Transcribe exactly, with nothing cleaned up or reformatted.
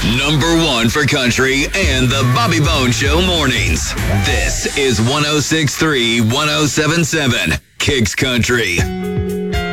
Number one for country and the Bobby Bone Show mornings. This is one oh six point three, one oh seven point seven Kicks Country.